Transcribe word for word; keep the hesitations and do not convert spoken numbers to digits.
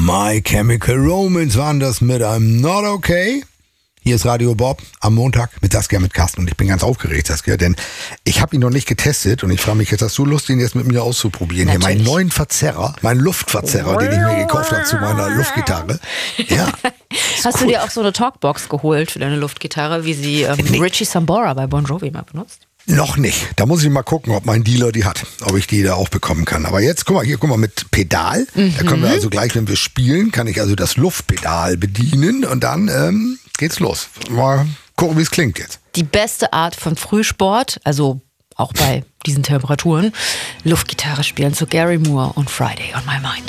My Chemical Romance waren das mit I'm Not Okay. Hier ist Radio Bob am Montag mit Saskia, mit Carsten. Und ich bin ganz aufgeregt, Saskia, denn ich habe ihn noch nicht getestet. Und ich frage mich jetzt, hast du Lust, ihn jetzt mit mir auszuprobieren? Natürlich. Hier meinen neuen Verzerrer, meinen Luftverzerrer, den ich mir gekauft habe zu meiner Luftgitarre. Ja. Hast cool. du dir auch so eine Talkbox geholt für deine Luftgitarre, wie sie ähm, nee. Richie Sambora bei Bon Jovi mal benutzt? Noch nicht. Da muss ich mal gucken, ob mein Dealer die hat, ob ich die da auch bekommen kann. Aber jetzt, guck mal, hier, guck mal, mit Pedal. Mhm. Da können wir also gleich, wenn wir spielen, kann ich also das Luftpedal bedienen und dann ähm, geht's los. Mal gucken, wie es klingt jetzt. Die beste Art von Frühsport, also auch bei diesen Temperaturen, Luftgitarre spielen zu Gary Moore und Friday on My Mind.